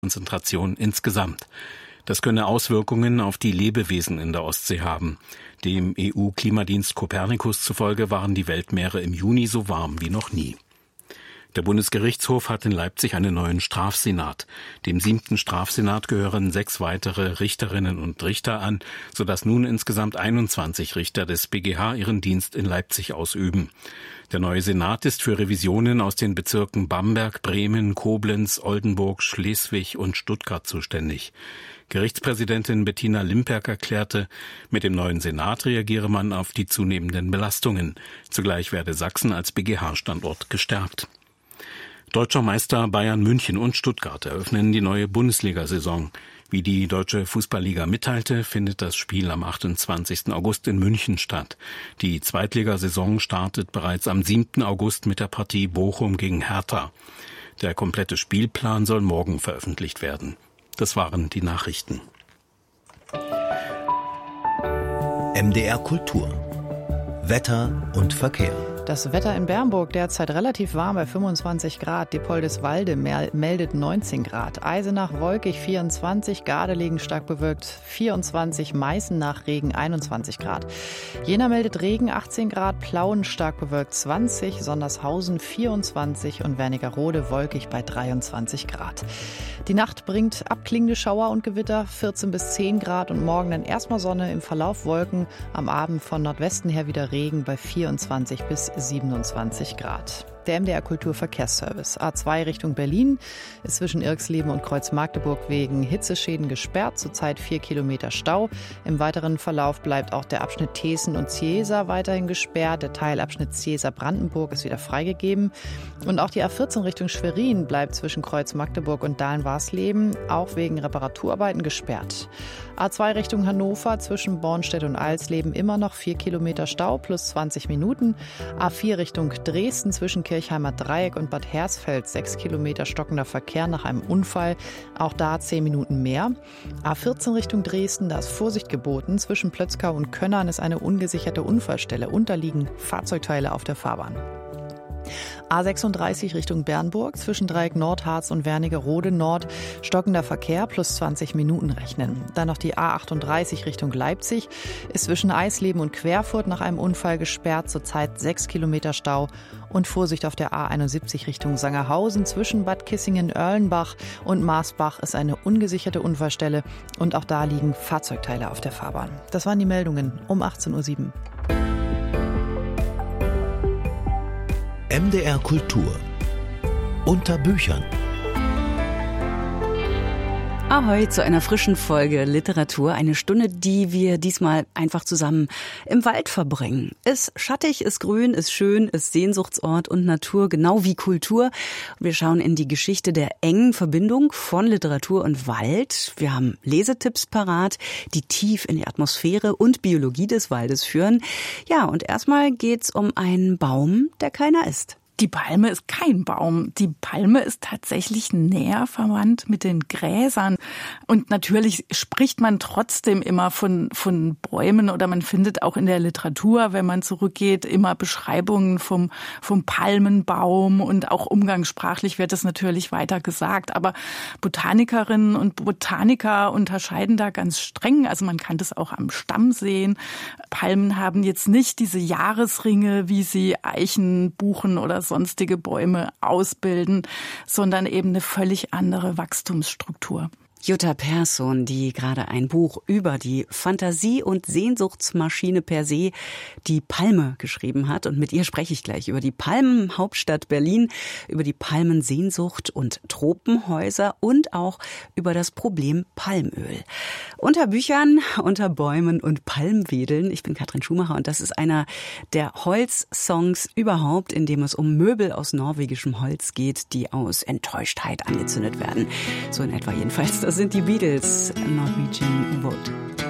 Konzentration insgesamt. Das könne Auswirkungen auf die Lebewesen in der Ostsee haben. Dem EU-Klimadienst Copernicus zufolge waren die Weltmeere im Juni so warm wie noch nie. Der Bundesgerichtshof hat in Leipzig einen neuen Strafsenat. Dem 7. Strafsenat gehören 6 weitere Richterinnen und Richter an, sodass nun insgesamt 21 Richter des BGH ihren Dienst in Leipzig ausüben. Der neue Senat ist für Revisionen aus den Bezirken Bamberg, Bremen, Koblenz, Oldenburg, Schleswig und Stuttgart zuständig. Gerichtspräsidentin Bettina Limperk erklärte, mit dem neuen Senat reagiere man auf die zunehmenden Belastungen. Zugleich werde Sachsen als BGH-Standort gestärkt. Deutscher Meister Bayern München und Stuttgart eröffnen die neue Bundesliga-Saison. Wie die Deutsche Fußballliga mitteilte, findet das Spiel am 28. August in München statt. Die Zweitligasaison startet bereits am 7. August mit der Partie Bochum gegen Hertha. Der komplette Spielplan soll morgen veröffentlicht werden. Das waren die Nachrichten. MDR Kultur. Wetter und Verkehr. Das Wetter in Bernburg derzeit relativ warm bei 25 Grad. Diepoldeswalde meldet 19 Grad. Eisenach wolkig 24, Gardelegen stark bewölkt 24, Meißen nach Regen 21 Grad. Jena meldet Regen 18 Grad, Plauen stark bewölkt 20, Sondershausen 24 und Wernigerode wolkig bei 23 Grad. Die Nacht bringt abklingende Schauer und Gewitter 14 bis 10 Grad und morgen dann erstmal Sonne, im Verlauf Wolken, am Abend von Nordwesten her wieder Regen bei 24 bis 27 Grad. Der MDR Kulturverkehrsservice. A2 Richtung Berlin ist zwischen Irxleben und Kreuzmagdeburg wegen Hitzeschäden gesperrt. Zurzeit 4 Kilometer Stau. Im weiteren Verlauf bleibt auch der Abschnitt Thesen und Ziesa weiterhin gesperrt. Der Teilabschnitt Ziesa-Brandenburg ist wieder freigegeben. Und auch die A14 Richtung Schwerin bleibt zwischen Kreuzmagdeburg und Dahlen-Warsleben auch wegen Reparaturarbeiten gesperrt. A2 Richtung Hannover zwischen Bornstedt und Alsleben immer noch 4 Kilometer Stau plus 20 Minuten. A4 Richtung Dresden zwischen Kirchheimer Dreieck und Bad Hersfeld 6 Kilometer stockender Verkehr nach einem Unfall. Auch da 10 Minuten mehr. A14 Richtung Dresden, da ist Vorsicht geboten. Zwischen Plötzkau und Könnern ist eine ungesicherte Unfallstelle. Unterliegen Fahrzeugteile auf der Fahrbahn. A36 Richtung Bernburg, zwischen Dreieck Nordharz und Wernigerode Nord, stockender Verkehr plus 20 Minuten rechnen. Dann noch die A38 Richtung Leipzig, ist zwischen Eisleben und Querfurt nach einem Unfall gesperrt, zurzeit 6 Kilometer Stau. Und Vorsicht auf der A71 Richtung Sangerhausen, zwischen Bad Kissingen-Erlenbach und Marsbach ist eine ungesicherte Unfallstelle und auch da liegen Fahrzeugteile auf der Fahrbahn. Das waren die Meldungen um 18.07 Uhr. MDR Kultur. Unter Büchern. Ahoi zu einer frischen Folge Literatur. Eine Stunde, die wir diesmal einfach zusammen im Wald verbringen. Ist schattig, ist grün, ist schön, ist Sehnsuchtsort und Natur, genau wie Kultur. Wir schauen in die Geschichte der engen Verbindung von Literatur und Wald. Wir haben Lesetipps parat, die tief in die Atmosphäre und Biologie des Waldes führen. Ja, und erstmal geht's um einen Baum, der keiner ist. Die Palme ist kein Baum. Die Palme ist tatsächlich näher verwandt mit den Gräsern. Und natürlich spricht man trotzdem immer von Bäumen oder man findet auch in der Literatur, wenn man zurückgeht, immer Beschreibungen vom Palmenbaum und auch umgangssprachlich wird das natürlich weiter gesagt. Aber Botanikerinnen und Botaniker unterscheiden da ganz streng. Also man kann das auch am Stamm sehen. Palmen haben jetzt nicht diese Jahresringe, wie sie Eichen, Buchen oder sonstige Bäume ausbilden, sondern eben eine völlig andere Wachstumsstruktur. Jutta Persson, die gerade ein Buch über die Fantasie- und Sehnsuchtsmaschine per se, die Palme, geschrieben hat. Und mit ihr spreche ich gleich über die Palmenhauptstadt Berlin, über die Palmensehnsucht und Tropenhäuser und auch über das Problem Palmöl. Unter Büchern, unter Bäumen und Palmwedeln. Ich bin Katrin Schumacher und das ist einer der Holzsongs überhaupt, in dem es um Möbel aus norwegischem Holz geht, die aus Enttäuschtheit angezündet werden. So in etwa jedenfalls. Das sind die Beatles, Norwegian Wood.